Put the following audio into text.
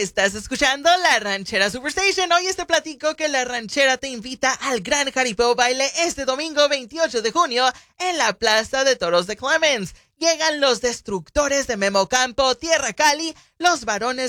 Estás escuchando La Ranchera Superstation. Hoy te platico que La Ranchera te invita al Gran Jaripeo Baile este domingo 28 de junio en la Plaza de Toros de Clemens. Llegan los Destructores de Memo Campo, Tierra Cali, los Varones